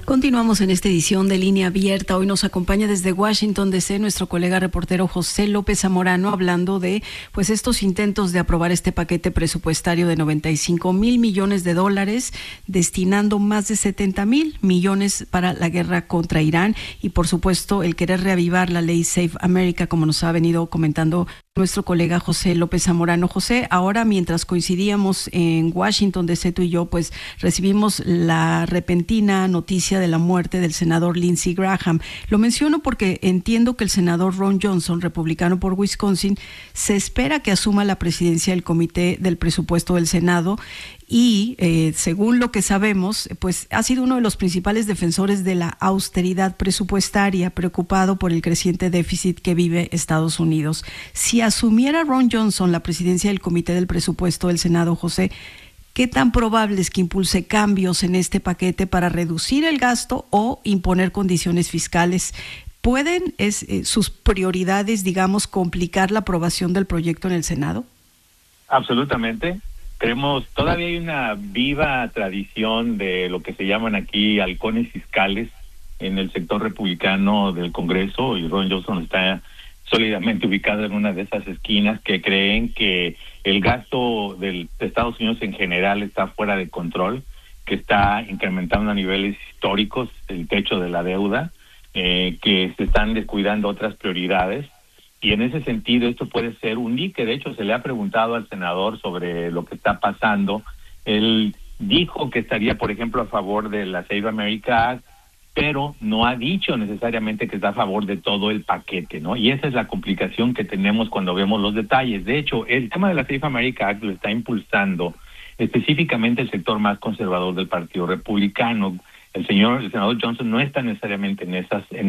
Continuamos en esta edición de Línea Abierta. Hoy nos acompaña desde Washington, D.C., nuestro colega reportero José López Zamorano, hablando de estos intentos de aprobar este paquete presupuestario de 95 mil millones de dólares, destinando más de 70 mil millones para la guerra contra Irán y, por supuesto, el querer reavivar la ley Safe America, como nos ha venido comentando nuestro colega José López Zamorano. José, ahora mientras coincidíamos en Washington, D.C., tú y yo, recibimos la repentina noticia de la muerte del senador Lindsey Graham. Lo menciono porque entiendo que el senador Ron Johnson, republicano por Wisconsin, se espera que asuma la presidencia del Comité del Presupuesto del Senado y, según lo que sabemos, ha sido uno de los principales defensores de la austeridad presupuestaria, preocupado por el creciente déficit que vive Estados Unidos. Si asumiera Ron Johnson la presidencia del Comité del Presupuesto del Senado, José, ¿qué tan probable es que impulse cambios en este paquete para reducir el gasto o imponer condiciones fiscales? ¿Pueden sus prioridades, complicar la aprobación del proyecto en el Senado? Absolutamente. Todavía hay una viva tradición de lo que se llaman aquí halcones fiscales en el sector republicano del Congreso, y Ron Johnson está sólidamente ubicado en una de esas esquinas, que creen que el gasto de Estados Unidos en general está fuera de control, que está incrementando a niveles históricos el techo de la deuda, que se están descuidando otras prioridades. Y en ese sentido esto puede ser un dique. De hecho, se le ha preguntado al senador sobre lo que está pasando. Él dijo que estaría, por ejemplo, a favor de la Save America Act, pero no ha dicho necesariamente que está a favor de todo el paquete, ¿no? Y esa es la complicación que tenemos cuando vemos los detalles. De hecho, el tema de la Safe America Act lo está impulsando específicamente el sector más conservador del Partido Republicano. El senador Johnson no está necesariamente en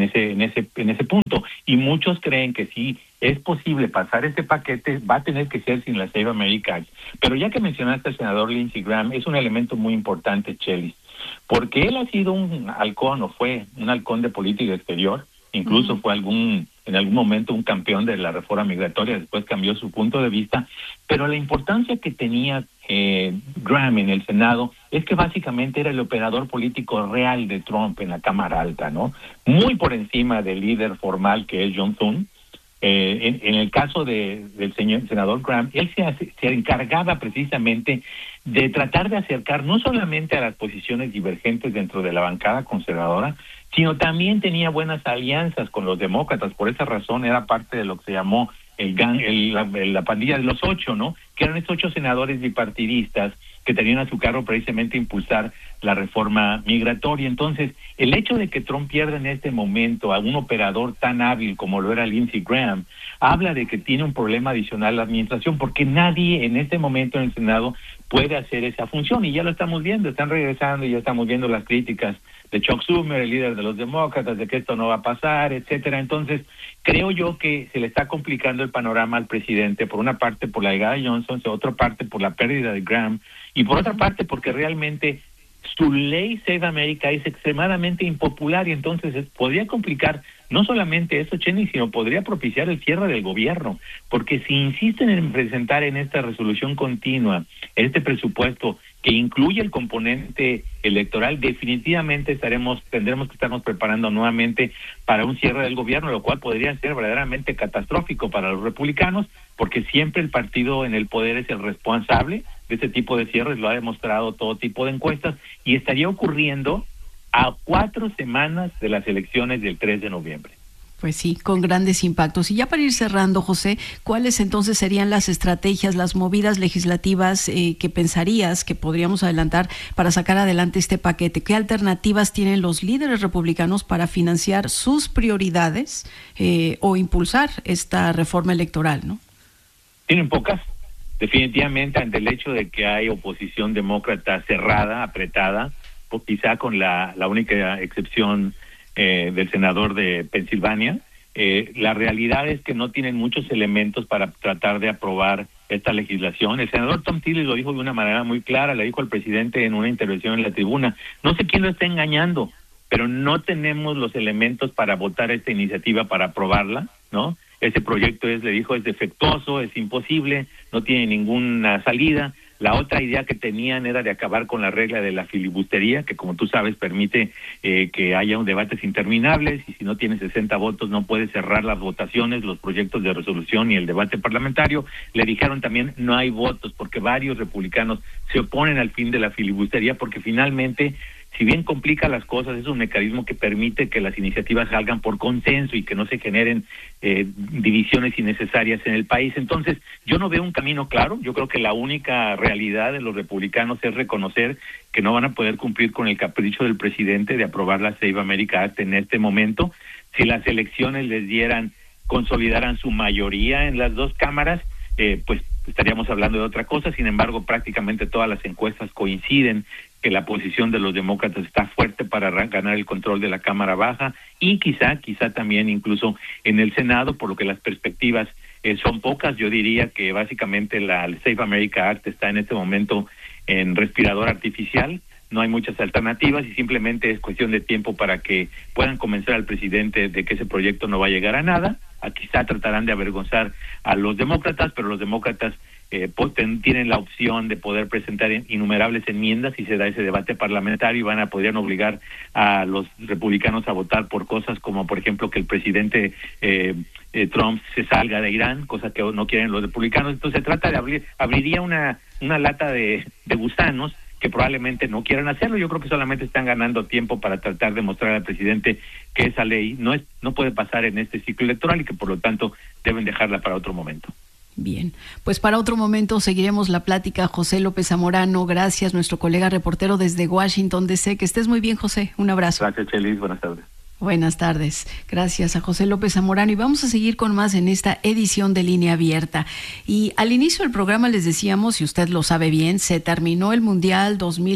ese punto, y muchos creen que si es posible pasar ese paquete va a tener que ser sin la Save America Act. Pero ya que mencionaste al senador Lindsey Graham, es un elemento muy importante, Chelis, porque él ha sido un halcón, o fue un halcón de política exterior, incluso fue en algún momento un campeón de la reforma migratoria, después cambió su punto de vista, pero la importancia que tenía Graham en el Senado es que básicamente era el operador político real de Trump en la Cámara Alta, ¿no? Muy por encima del líder formal que es John Thune. En el caso del senador Graham, él se encargaba precisamente de tratar de acercar no solamente a las posiciones divergentes dentro de la bancada conservadora, sino también tenía buenas alianzas con los demócratas. Por esa razón era parte de lo que se llamó la pandilla de los 8, ¿no? Que eran estos 8 senadores bipartidistas que tenían a su cargo precisamente impulsar la reforma migratoria. Entonces, el hecho de que Trump pierda en este momento a un operador tan hábil como lo era Lindsey Graham, habla de que tiene un problema adicional la administración, porque nadie en este momento en el Senado puede hacer esa función, y ya lo estamos viendo, están regresando y ya estamos viendo las críticas de Chuck Schumer, el líder de los demócratas, de que esto no va a pasar, etcétera. Entonces, creo yo que se le está complicando el panorama al presidente, por una parte por la llegada de Johnson, por otra parte por la pérdida de Graham, y por otra parte porque realmente su ley Save America es extremadamente impopular, y entonces podría complicar no solamente eso, Cheney, sino podría propiciar el cierre del gobierno, porque si insisten en presentar en esta resolución continua este presupuesto que incluye el componente electoral, definitivamente tendremos que estarnos preparando nuevamente para un cierre del gobierno, lo cual podría ser verdaderamente catastrófico para los republicanos, porque siempre el partido en el poder es el responsable de este tipo de cierres, lo ha demostrado todo tipo de encuestas, y estaría ocurriendo a 4 semanas de las elecciones del 3 de noviembre. Pues sí, con grandes impactos. Y ya para ir cerrando, José, ¿cuáles entonces serían las estrategias, las movidas legislativas que pensarías que podríamos adelantar para sacar adelante este paquete? ¿Qué alternativas tienen los líderes republicanos para financiar sus prioridades o impulsar esta reforma electoral, ¿no? Tienen pocas. Definitivamente, ante el hecho de que hay oposición demócrata cerrada, apretada, pues quizá con la única excepción del senador de Pensilvania, la realidad es que no tienen muchos elementos para tratar de aprobar esta legislación. El senador Tom Tillis lo dijo de una manera muy clara, le dijo al presidente en una intervención en la tribuna, no sé quién lo está engañando, pero no tenemos los elementos para votar esta iniciativa, para aprobarla, ¿no? Ese proyecto le dijo, es defectuoso, es imposible, no tiene ninguna salida. La otra idea que tenían era de acabar con la regla de la filibustería, que como tú sabes permite que haya un debates interminables, y si no tienes 60 votos no puedes cerrar las votaciones, los proyectos de resolución y el debate parlamentario. Le dijeron también no hay votos, porque varios republicanos se oponen al fin de la filibustería, porque finalmente, si bien complica las cosas, es un mecanismo que permite que las iniciativas salgan por consenso y que no se generen divisiones innecesarias en el país. Entonces, yo no veo un camino claro. Yo creo que la única realidad de los republicanos es reconocer que no van a poder cumplir con el capricho del presidente de aprobar la Save America Act en este momento. Si las elecciones les consolidaran su mayoría en las dos cámaras, pues estaríamos hablando de otra cosa. Sin embargo, prácticamente todas las encuestas coinciden que la posición de los demócratas está fuerte para ganar el control de la Cámara Baja y quizá también incluso en el Senado, por lo que las perspectivas son pocas. Yo diría que básicamente la Save America Act está en este momento en respirador artificial. No hay muchas alternativas y simplemente es cuestión de tiempo para que puedan convencer al presidente de que ese proyecto no va a llegar a nada. Quizá tratarán de avergonzar a los demócratas, pero los demócratas tienen la opción de poder presentar innumerables enmiendas si se da ese debate parlamentario, y podrían obligar a los republicanos a votar por cosas como, por ejemplo, que el presidente Trump se salga de Irán, cosa que no quieren los republicanos. Entonces se trata de abriría una lata de gusanos que probablemente no quieran hacerlo. Yo creo que solamente están ganando tiempo para tratar de mostrar al presidente que esa ley no puede pasar en este ciclo electoral y que por lo tanto deben dejarla para otro momento. Bien, pues para otro momento seguiremos la plática. José López Zamorano, gracias, nuestro colega reportero desde Washington DC. Que estés muy bien, José, un abrazo. Gracias, Chelis, buenas tardes. Buenas tardes, gracias a José López Zamorano, y vamos a seguir con más en esta edición de Línea Abierta. Y al inicio del programa les decíamos, y usted lo sabe bien, se terminó el Mundial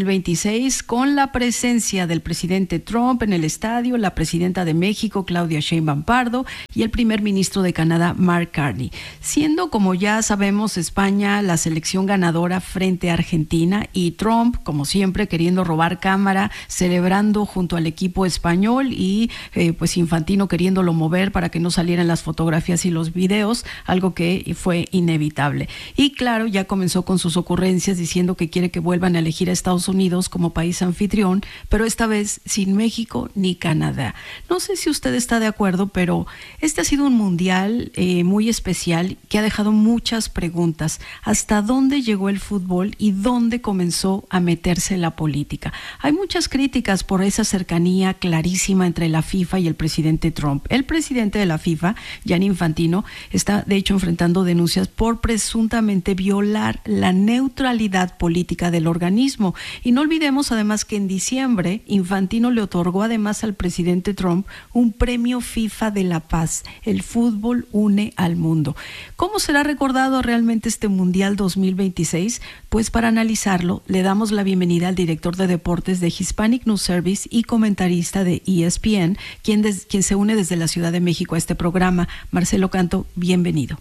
2026 con la presencia del presidente Trump en el estadio, la presidenta de México, Claudia Sheinbaum Pardo, y el primer ministro de Canadá, Mark Carney, siendo, como ya sabemos, España la selección ganadora frente a Argentina, y Trump, como siempre, queriendo robar cámara, celebrando junto al equipo español, y pues Infantino queriéndolo mover para que no salieran las fotografías y los videos, algo que fue inevitable. Y claro, ya comenzó con sus ocurrencias diciendo que quiere que vuelvan a elegir a Estados Unidos como país anfitrión, pero esta vez sin México ni Canadá. No sé si usted está de acuerdo, pero este ha sido un mundial muy especial que ha dejado muchas preguntas. ¿Hasta dónde llegó el fútbol y dónde comenzó a meterse la política? Hay muchas críticas por esa cercanía clarísima entre la FIFA y el presidente Trump. El presidente de la FIFA, Gianni Infantino, está de hecho enfrentando denuncias por presuntamente violar la neutralidad política del organismo. Y no olvidemos además que en diciembre Infantino le otorgó además al presidente Trump un premio FIFA de la paz. El fútbol une al mundo. ¿Cómo será recordado realmente este Mundial 2026? Pues para analizarlo le damos la bienvenida al director de deportes de Hispanic News Service y comentarista de ESPN, quien se une desde la Ciudad de México a este programa. Marcelo Canto, bienvenido.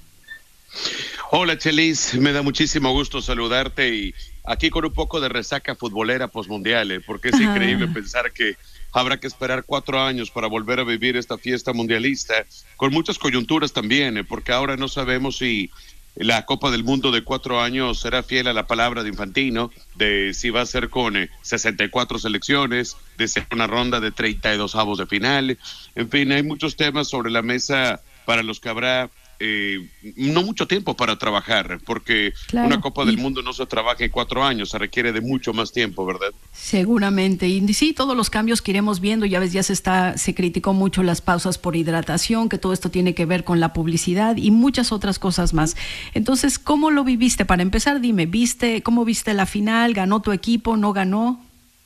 Hola, Chelis, me da muchísimo gusto saludarte, y aquí con un poco de resaca futbolera posmundial, porque es increíble pensar que habrá que esperar 4 años para volver a vivir esta fiesta mundialista, con muchas coyunturas también, porque ahora no sabemos si la Copa del Mundo de 4 años será fiel a la palabra de Infantino, de si va a ser con 64 selecciones, de ser una ronda de 32avos de final. En fin, hay muchos temas sobre la mesa para los que habrá no mucho tiempo para trabajar, porque claro, una Copa del Mundo no se trabaja en 4 años, se requiere de mucho más tiempo, ¿verdad? Seguramente, y sí, todos los cambios que iremos viendo, ya ves, se criticó mucho las pausas por hidratación, que todo esto tiene que ver con la publicidad y muchas otras cosas más. Entonces, ¿cómo lo viviste? Para empezar, dime, ¿cómo viste la final? ¿Ganó tu equipo? ¿No ganó?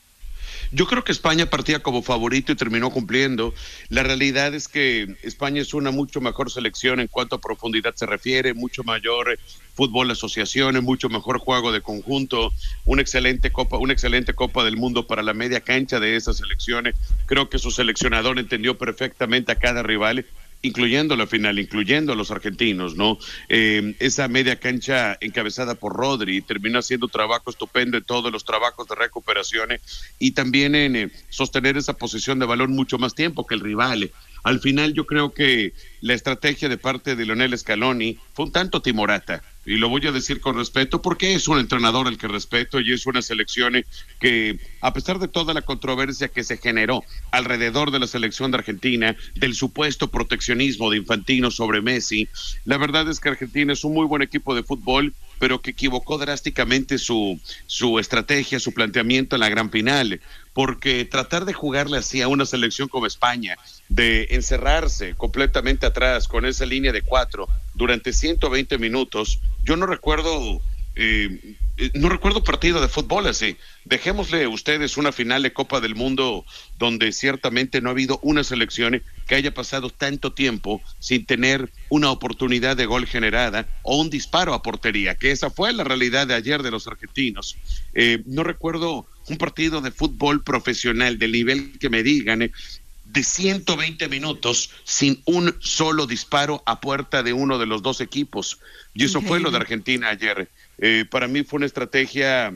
Yo creo que España partía como favorito y terminó cumpliendo. La realidad es que España es una mucho mejor selección en cuanto a profundidad se refiere, mucho mayor fútbol asociación, mucho mejor juego de conjunto, una excelente Copa del Mundo para la media cancha de esas selecciones. Creo que su seleccionador entendió perfectamente a cada rival, incluyendo la final, incluyendo a los argentinos, ¿no? Esa media cancha encabezada por Rodri terminó haciendo un trabajo estupendo en todos los trabajos de recuperación y también en sostener esa posición de balón mucho más tiempo que el rival. Al final yo creo que la estrategia de parte de Lionel Scaloni fue un tanto timorata. y lo voy a decir con respeto, porque es un entrenador el que respeto y es una selección que, a pesar de toda la controversia que se generó alrededor de la selección de Argentina, del supuesto proteccionismo de Infantino sobre Messi, la verdad es que Argentina es un muy buen equipo de fútbol, pero que equivocó drásticamente su estrategia, su planteamiento en la gran final, porque tratar de jugarle así a una selección como España, de encerrarse completamente atrás con esa línea de 4 durante 120 minutos, yo no recuerdo partido de fútbol así. Dejémosle a ustedes una final de Copa del Mundo donde ciertamente no ha habido una selección que haya pasado tanto tiempo sin tener una oportunidad de gol generada o un disparo a portería, que esa fue la realidad de ayer de los argentinos. No recuerdo un partido de fútbol profesional del nivel que me digan, de 120 minutos sin un solo disparo a puerta de uno de los dos equipos. Y eso fue lo de Argentina ayer. Para mí fue una estrategia,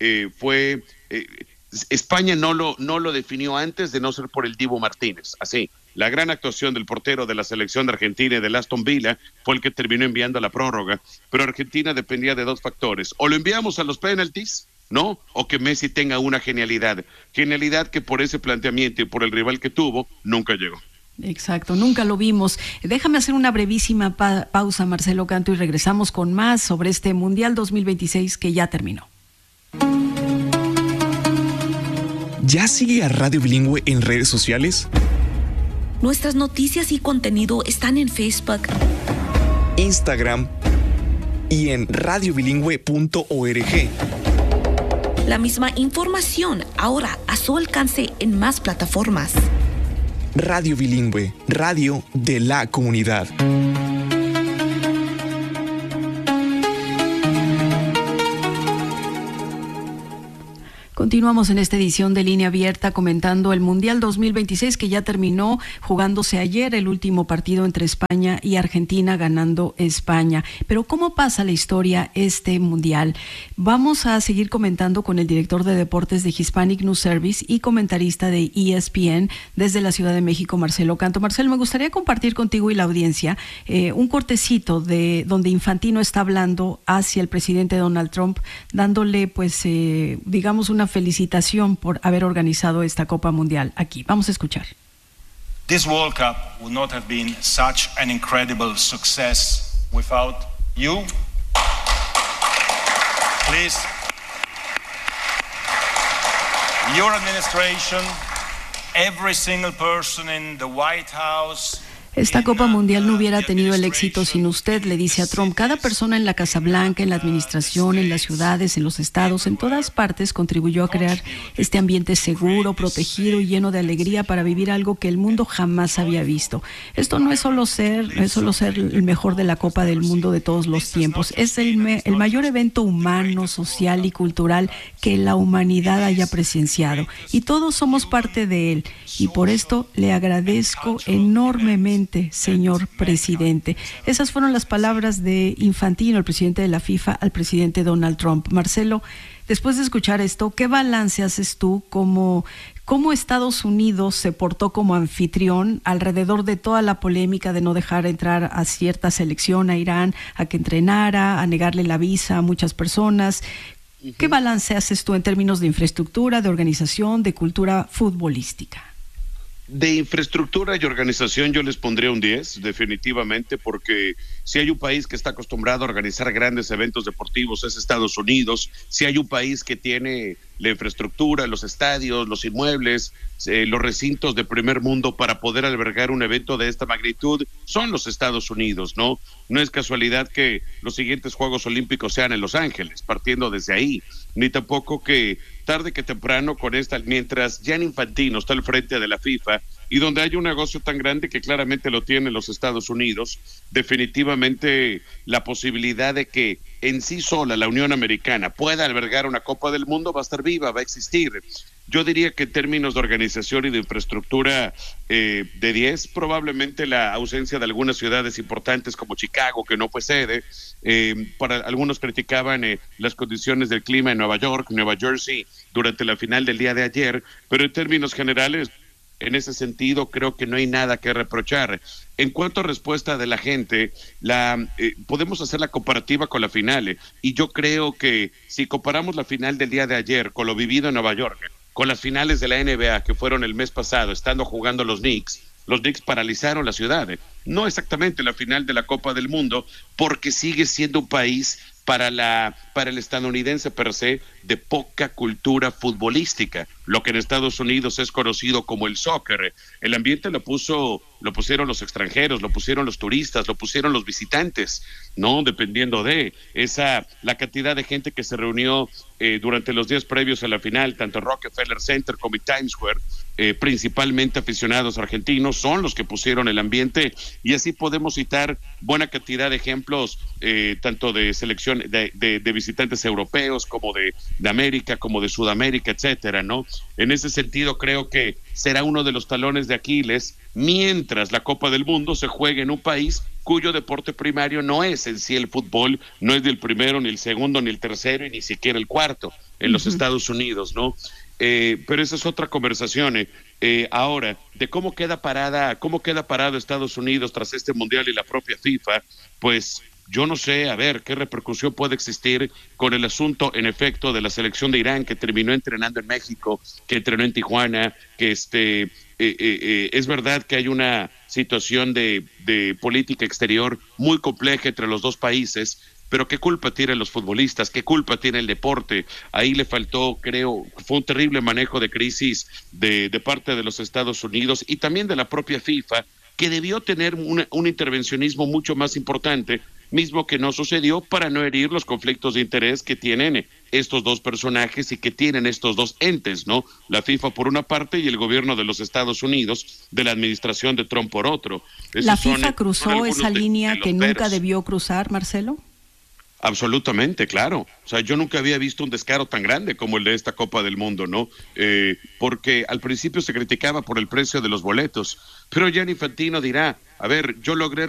España no lo definió antes de no ser por el Dibu Martínez. Así, la gran actuación del portero de la selección de Argentina y del Aston Villa fue el que terminó enviando a la prórroga, pero Argentina dependía de dos factores: o lo enviamos a los penaltis, ¿no? O que Messi tenga una genialidad que por ese planteamiento y por el rival que tuvo, nunca llegó. Exacto, nunca lo vimos. Déjame hacer una brevísima pausa, Marcelo Canto, y regresamos con más sobre este Mundial 2026 que ya terminó. ¿Ya sigue a Radio Bilingüe en redes sociales? Nuestras noticias y contenido están en Facebook, Instagram y en radiobilingüe.org. La misma información ahora a su alcance en más plataformas. Radio Bilingüe, radio de la comunidad. Continuamos en esta edición de Línea Abierta comentando el Mundial 2026 que ya terminó, jugándose ayer el último partido entre España y Argentina, ganando España. Pero ¿cómo pasa la historia este Mundial? Vamos a seguir comentando con el director de deportes de Hispanic News Service y comentarista de ESPN desde la Ciudad de México, Marcelo Canto. Marcelo, me gustaría compartir contigo y la audiencia un cortecito de donde Infantino está hablando hacia el presidente Donald Trump, dándole pues digamos una felicitación por haber organizado esta Copa Mundial aquí. Vamos a escuchar. This World Cup would not have been such an incredible success without you. Please. Your administration, every single person in the White House. Esta Copa Mundial no hubiera tenido el éxito sin usted, le dice a Trump. Cada persona en la Casa Blanca, en la administración, en las ciudades, en los estados, en todas partes contribuyó a crear este ambiente seguro, protegido y lleno de alegría para vivir algo que el mundo jamás había visto. Esto no es solo ser el mejor de la Copa del Mundo de todos los tiempos. Es el mayor evento humano, social y cultural que la humanidad haya presenciado. Y todos somos parte de él. Y por esto le agradezco enormemente, señor presidente. Esas fueron las palabras de Infantino, el presidente de la FIFA, al presidente Donald Trump. Marcelo, después de escuchar esto, ¿qué balance haces tú cómo Estados Unidos se portó como anfitrión alrededor de toda la polémica de no dejar entrar a cierta selección, a Irán, a que entrenara, a negarle la visa a muchas personas? ¿Qué balance haces tú en términos de infraestructura, de organización, de cultura futbolística? De infraestructura y organización yo les pondría un 10, definitivamente, porque si hay un país que está acostumbrado a organizar grandes eventos deportivos es Estados Unidos. Si hay un país que tiene la infraestructura, los estadios, los inmuebles, los recintos de primer mundo para poder albergar un evento de esta magnitud, son los Estados Unidos, ¿no? No es casualidad que los siguientes Juegos Olímpicos sean en Los Ángeles, partiendo desde ahí, ni tampoco que tarde que temprano con esta, mientras Gianni Infantino está al frente de la FIFA y donde hay un negocio tan grande que claramente lo tienen los Estados Unidos, definitivamente la posibilidad de que en sí sola la Unión Americana pueda albergar una Copa del Mundo va a estar viva, va a existir. Yo diría que en términos de organización y de infraestructura de 10, probablemente la ausencia de algunas ciudades importantes como Chicago, que no fue sede, para algunos criticaban las condiciones del clima en Nueva York, Nueva Jersey, durante la final del día de ayer, pero en términos generales En ese sentido, creo que no hay nada que reprochar. En cuanto a respuesta de la gente, podemos hacer la comparativa con la final, y yo creo que si comparamos la final del día de ayer con lo vivido en Nueva York, con las finales de la NBA que fueron el mes pasado, estando jugando los Knicks paralizaron la ciudad. No exactamente la final de la Copa del Mundo, porque sigue siendo un país para el estadounidense per se de poca cultura futbolística, lo que en Estados Unidos es conocido como el soccer. El ambiente lo pusieron los extranjeros, lo pusieron los turistas, lo pusieron los visitantes, ¿no? Dependiendo de la cantidad de gente que se reunió durante los días previos a la final, tanto en Rockefeller Center como en Times Square, principalmente aficionados argentinos, son los que pusieron el ambiente, y así podemos citar buena cantidad de ejemplos, tanto de selección de visitantes europeos como de América, como de Sudamérica, etcétera, ¿no? En ese sentido, creo que será uno de los talones de Aquiles mientras la Copa del Mundo se juegue en un país cuyo deporte primario no es en sí el fútbol, no es ni el primero, ni el segundo, ni el tercero, y ni siquiera el cuarto en los Estados Unidos, ¿no? Pero esa es otra conversación. Ahora, de cómo queda parado Estados Unidos tras este mundial y la propia FIFA, pues yo no sé, a ver, qué repercusión puede existir con el asunto, en efecto, de la selección de Irán, que terminó entrenando en México, que entrenó en Tijuana, que es verdad que hay una situación de política exterior muy compleja entre los dos países, pero ¿qué culpa tienen los futbolistas? ¿Qué culpa tiene el deporte? Ahí le faltó, creo, fue un terrible manejo de crisis de parte de los Estados Unidos y también de la propia FIFA, que debió tener un intervencionismo mucho más importante, mismo que no sucedió, para no herir los conflictos de interés que tienen estos dos personajes y que tienen estos dos entes, ¿no? La FIFA por una parte y el gobierno de los Estados Unidos, de la administración de Trump por otro. ¿La FIFA cruzó esa línea que nunca debió cruzar, Marcelo? Absolutamente, claro. O sea, yo nunca había visto un descaro tan grande como el de esta Copa del Mundo, ¿no? Porque al principio se criticaba por el precio de los boletos, pero Gianni Infantino dirá, a ver, yo logré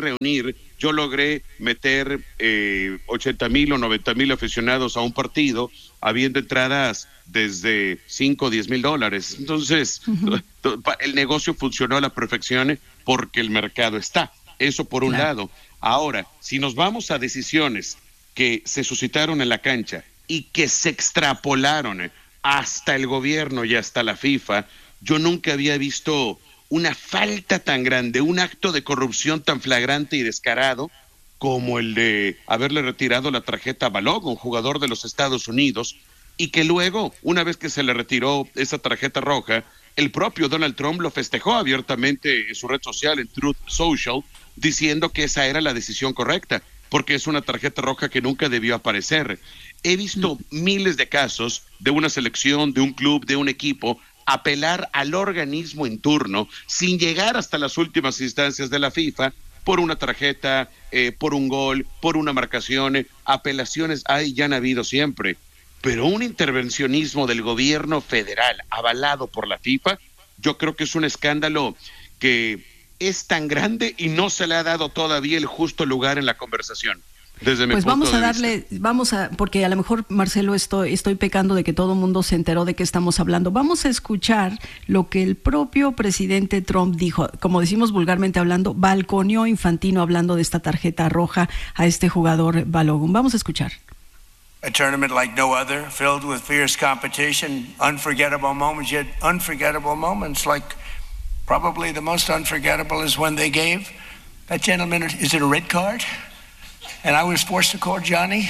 meter 80,000 o 90,000 aficionados a un partido, habiendo entradas desde 5 o 10,000 dólares. Entonces, el negocio funcionó a la perfección porque el mercado está. Eso por un lado. Ahora, si nos vamos a decisiones que se suscitaron en la cancha y que se extrapolaron hasta el gobierno y hasta la FIFA, yo nunca había visto una falta tan grande, un acto de corrupción tan flagrante y descarado como el de haberle retirado la tarjeta a Balogun, jugador de los Estados Unidos, y que luego, una vez que se le retiró esa tarjeta roja, el propio Donald Trump lo festejó abiertamente en su red social, en Truth Social, diciendo que esa era la decisión correcta, porque es una tarjeta roja que nunca debió aparecer. He visto miles de casos de una selección, de un club, de un equipo, apelar al organismo en turno, sin llegar hasta las últimas instancias de la FIFA, por una tarjeta, por un gol, por una marcación. Apelaciones hay, ya han habido siempre. Pero un intervencionismo del gobierno federal avalado por la FIFA, yo creo que es un escándalo que es tan grande y no se le ha dado todavía el justo lugar en la conversación. Desde mi punto de vista. Porque a lo mejor, Marcelo, estoy pecando de que todo el mundo se enteró de qué estamos hablando. Vamos a escuchar lo que el propio presidente Trump dijo, como decimos vulgarmente hablando, balconeó Infantino hablando de esta tarjeta roja a este jugador Balogun. Vamos a escuchar. A tournament like no other, filled with fierce competition, unforgettable moments, yet unforgettable moments, like probably the most unforgettable is when they gave that gentleman, is it a red card? And I was forced to call Johnny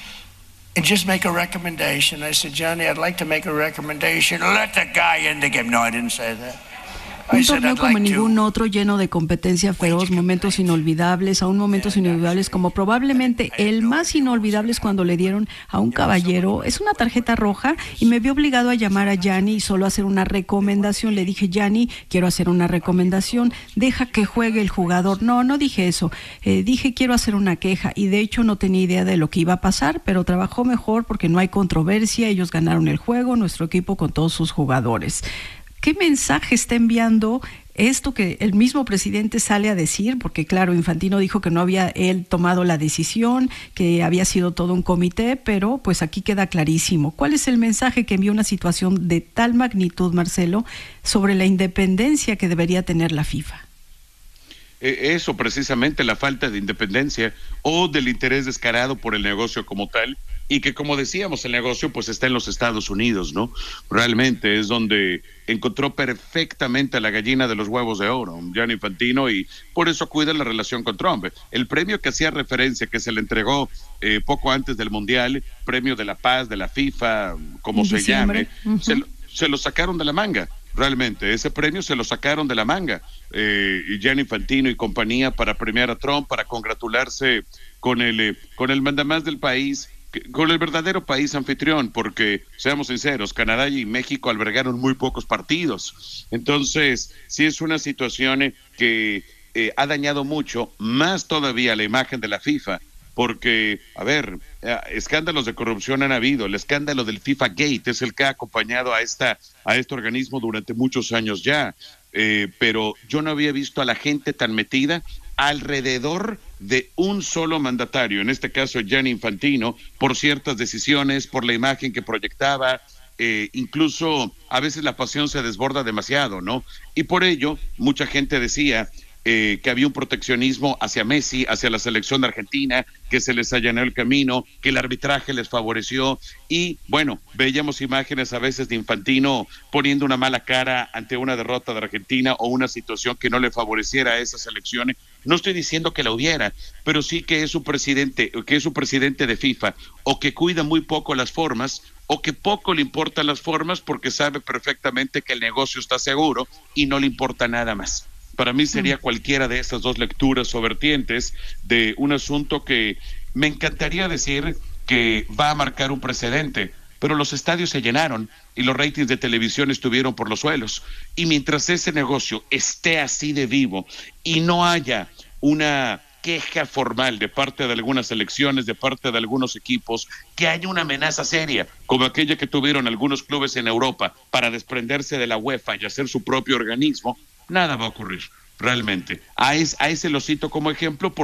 and just make a recommendation. I said, Johnny, I'd like to make a recommendation. Let the guy in the game. No, I didn't say that. Un torneo como ningún otro, lleno de competencia feroz, momentos inolvidables, aún momentos inolvidables, como probablemente el más inolvidable es cuando le dieron a un caballero, es una tarjeta roja, y me vi obligado a llamar a Gianni y solo hacer una recomendación. Le dije, Gianni, quiero hacer una recomendación, deja que juegue el jugador. No dije eso, dije quiero hacer una queja, y de hecho no tenía idea de lo que iba a pasar, pero trabajó mejor porque no hay controversia, ellos ganaron el juego, nuestro equipo con todos sus jugadores. ¿Qué mensaje está enviando esto que el mismo presidente sale a decir, porque claro, Infantino dijo que no había él tomado la decisión, que había sido todo un comité, pero pues aquí queda clarísimo. ¿Cuál es el mensaje que envía una situación de tal magnitud, Marcelo, sobre la independencia que debería tener la FIFA? Eso precisamente, la falta de independencia o del interés descarado por el negocio como tal, y que, como decíamos, el negocio pues está en los Estados Unidos, ¿no? Realmente es donde encontró perfectamente a la gallina de los huevos de oro, Gianni Infantino, y por eso cuida la relación con Trump. El premio que hacía referencia, que se le entregó poco antes del Mundial, premio de la paz de la FIFA, como se llame, se lo sacaron de la manga. Realmente, ese premio se lo sacaron de la manga, y Gianni Infantino y compañía, para premiar a Trump, para congratularse con el mandamás del país, con el verdadero país anfitrión, porque, seamos sinceros, Canadá y México albergaron muy pocos partidos. Entonces, sí es una situación que ha dañado mucho, más todavía la imagen de la FIFA, porque, a ver, escándalos de corrupción han habido. El escándalo del FIFA Gate es el que ha acompañado a este organismo durante muchos años ya, pero yo no había visto a la gente tan metida alrededor de un solo mandatario, en este caso Gianni Infantino, por ciertas decisiones, por la imagen que proyectaba. Incluso a veces la pasión se desborda demasiado, ¿no? Y por ello mucha gente decía que había un proteccionismo hacia Messi, hacia la selección de Argentina, que se les allanó el camino, que el arbitraje les favoreció, y bueno, veíamos imágenes a veces de Infantino poniendo una mala cara ante una derrota de Argentina o una situación que no le favoreciera a esa selección. No estoy diciendo que la hubiera, pero sí que es un presidente de FIFA, o que cuida muy poco las formas, o que poco le importan las formas, porque sabe perfectamente que el negocio está seguro y no le importa nada más. Para mí sería cualquiera de esas dos lecturas o vertientes de un asunto que me encantaría decir que va a marcar un precedente, pero los estadios se llenaron y los ratings de televisión estuvieron por los suelos. Y mientras ese negocio esté así de vivo y no haya una queja formal de parte de algunas selecciones, de parte de algunos equipos, que haya una amenaza seria, como aquella que tuvieron algunos clubes en Europa para desprenderse de la UEFA y hacer su propio organismo, nada va a ocurrir, realmente. A ese lo cito como ejemplo porque